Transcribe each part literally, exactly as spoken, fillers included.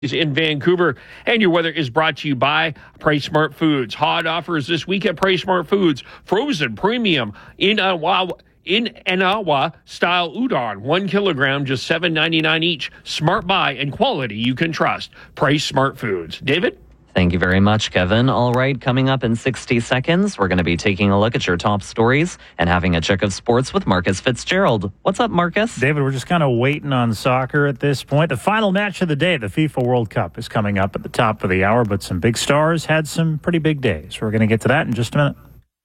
in Vancouver. And your weather is brought to you by Price Smart Foods. Hot offers this week at Price Smart Foods. Frozen premium in Anawa, in Anawa style udon. One kilogram, just seven ninety-nine each. Smart buy and quality you can trust. Price Smart Foods. David? Thank you very much, Kevin. All right, coming up in sixty seconds, we're going to be taking a look at your top stories and having a check of sports with Marcus Fitzgerald. What's up, Marcus? David, we're just kind of waiting on soccer at this point. The final match of the day, the FIFA World Cup, is coming up at the top of the hour, but some big stars had some pretty big days. We're going to get to that in just a minute.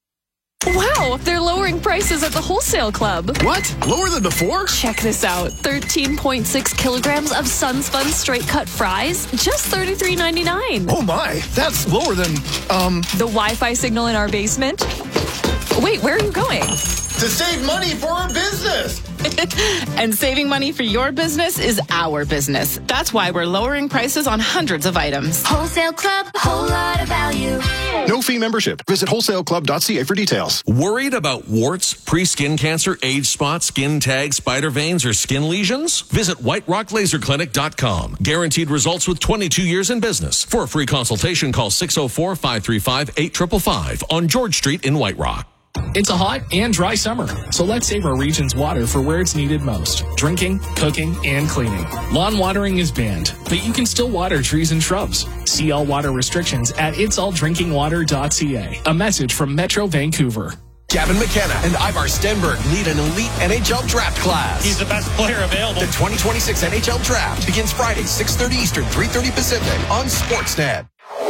Wow, they're lowering prices at the Wholesale Club. What? Lower than before? Check this out. thirteen point six kilograms of Sunspun straight cut fries, just thirty-three ninety-nine. Oh my, that's lower than, um... the Wi-Fi signal in our basement? Wait, where are you going? To save money for our business! And saving money for your business is our business. That's why we're lowering prices on hundreds of items. Wholesale Club, a whole lot of value. No fee membership. Visit wholesale club dot c a for details. Worried about warts, pre-skin cancer, age spots, skin tags, spider veins, or skin lesions? Visit white rock laser clinic dot com. Guaranteed results with twenty-two years in business. For a free consultation, call six oh four, five three five, eight five five five on George Street in White Rock. It's a hot and dry summer, so let's save our region's water for where it's needed most. Drinking, cooking, and cleaning. Lawn watering is banned, but you can still water trees and shrubs. See all water restrictions at its all drinking water dot c a. A message from Metro Vancouver. Gavin McKenna and Ivar Stenberg lead an elite N H L draft class. He's the best player available. The twenty twenty-six N H L draft begins Friday, six thirty Eastern, three thirty Pacific on Sportsnet.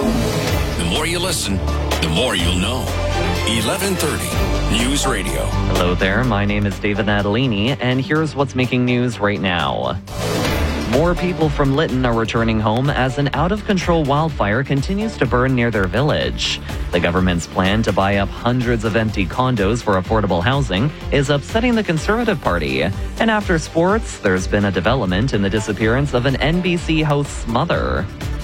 The more you listen, the more you'll know. eleven thirty News Radio. Hello there, my name is David Natalini, and here's what's making news right now. More people from Lytton are returning home as an out-of-control wildfire continues to burn near their village. The government's plan to buy up hundreds of empty condos for affordable housing is upsetting the Conservative Party. And after sports, there's been a development in the disappearance of an N B C host's mother.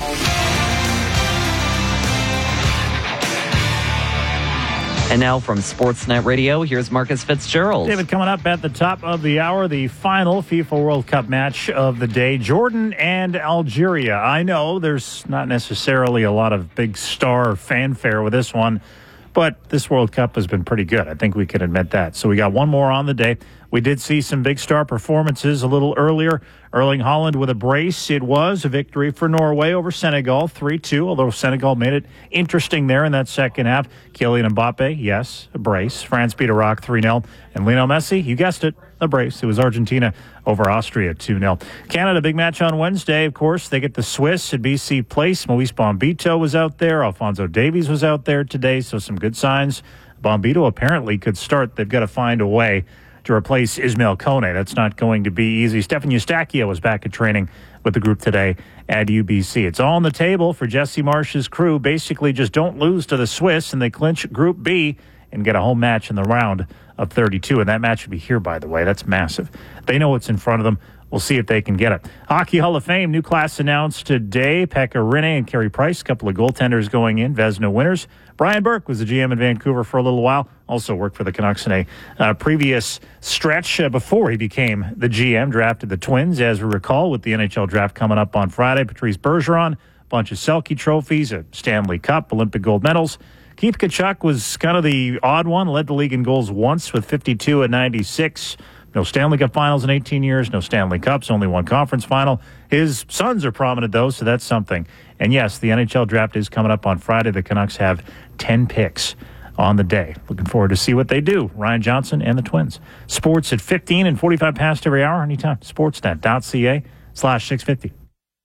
And now from Sportsnet Radio, here's Marcus Fitzgerald. David, coming up at the top of the hour, the final FIFA World Cup match of the day, Jordan and Algeria. I know there's not necessarily a lot of big star fanfare with this one, but this World Cup has been pretty good. I think we can admit that. So we got one more on the day. We did see some big star performances a little earlier. Erling Haaland with a brace. It was a victory for Norway over Senegal, three two, although Senegal made it interesting there in that second half. Kylian Mbappe, yes, a brace. France beat Iraq three nil. And Lionel Messi, you guessed it, a brace. It was Argentina over Austria two nil. Canada, big match on Wednesday, of course. They get the Swiss at B C Place. Moise Bombito was out there. Alphonso Davies was out there today, so some good signs. Bombito apparently could start. They've got to find a way to replace Ismail Kone. That's not going to be easy. Stefan Eustachio was back at training with the group today at U B C. It's all on the table for Jesse Marsh's crew. Basically, just don't lose to the Swiss, and they clinch Group B and get a home match in the round of thirty-two. And that match will be here, by the way. That's massive. They know what's in front of them. We'll see if they can get it. Hockey Hall of Fame, new class announced today. Pekka Rinne and Carey Price, a couple of goaltenders going in, Vezina winners. Brian Burke was the G M in Vancouver for a little while. Also worked for the Canucks in a uh, previous stretch uh, before he became the G M. Drafted the Twins, as we recall, with the N H L draft coming up on Friday. Patrice Bergeron, a bunch of Selke trophies, a Stanley Cup, Olympic gold medals. Keith Tkachuk was kind of the odd one, led the league in goals once with fifty-two and ninety-six. No Stanley Cup finals in eighteen years, no Stanley Cups, only one conference final. His sons are prominent, though, so that's something. And yes, the N H L draft is coming up on Friday. The Canucks have ten picks on the day. Looking forward to see what they do. Ryan Johnson and the Twins. Sports at fifteen and forty-five past every hour, anytime. Sportsnet dot c a slash six fifty.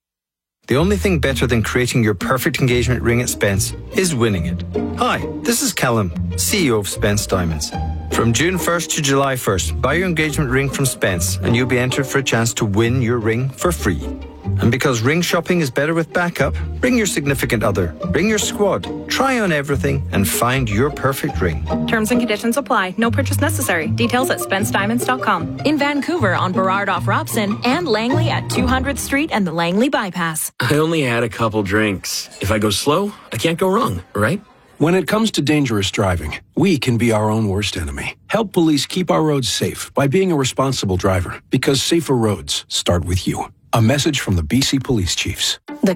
The only thing better than creating your perfect engagement ring at Spence is winning it. Hi, this is Callum, C E O of Spence Diamonds. From June first to July first, buy your engagement ring from Spence and you'll be entered for a chance to win your ring for free. And because ring shopping is better with backup, bring your significant other, bring your squad, try on everything and find your perfect ring. Terms and conditions apply. No purchase necessary. Details at spence diamonds dot com. In Vancouver on Burrard off Robson and Langley at two hundredth Street and the Langley Bypass. I only had a couple drinks. If I go slow, I can't go wrong, right? When it comes to dangerous driving, we can be our own worst enemy. Help police keep our roads safe by being a responsible driver, because safer roads start with you. A message from the B C Police Chiefs.